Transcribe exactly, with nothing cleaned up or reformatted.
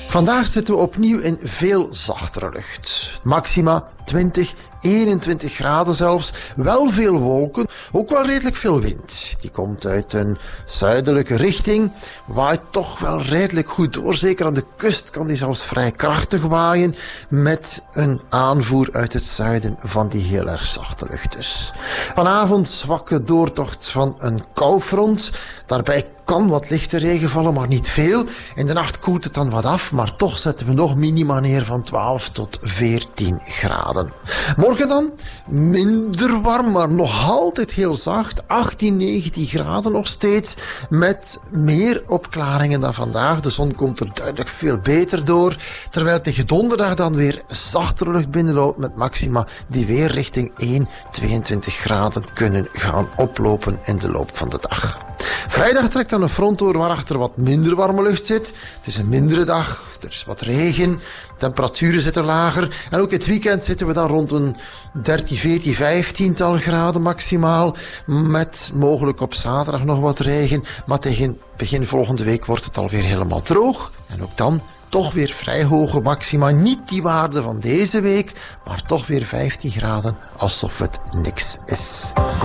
Vandaag zitten we opnieuw in veel zachtere lucht. Maxima twintig, eenentwintig graden zelfs. Wel veel wolken, ook wel redelijk veel wind. Die komt uit een zuidelijke richting. Waait toch wel redelijk goed door. Zeker aan de kust kan die zelfs vrij krachtig waaien. Met een aanvoer uit het zuiden van die heel erg zachte lucht dus. Vanavond zwakke doortocht van een koufront. Daarbij kan wat lichte regen vallen, maar niet veel. In de nacht koelt het dan wat af, maar toch zetten we nog minima neer van twaalf tot veertien graden. Morgen dan minder warm, maar nog altijd heel zacht. achttien, negentien graden nog steeds. Met meer opklaringen dan vandaag. De zon komt er duidelijk veel beter door. Terwijl tegen donderdag dan weer zachtere lucht binnenloopt met maxima die weer richting één, tweeëntwintig graden kunnen gaan oplopen in de loop van de dag. Vrijdag trekt dan een front door waarachter wat minder warme lucht zit. Het is een mindere dag, er is wat regen, temperaturen zitten lager. En ook het weekend zitten we dan rond een dertien, veertien, vijftiental graden maximaal. Met mogelijk op zaterdag nog wat regen. Maar tegen begin volgende week wordt het alweer helemaal droog. En ook dan toch weer vrij hoge maxima. Niet die waarde van deze week, maar toch weer vijftien graden, alsof het niks is.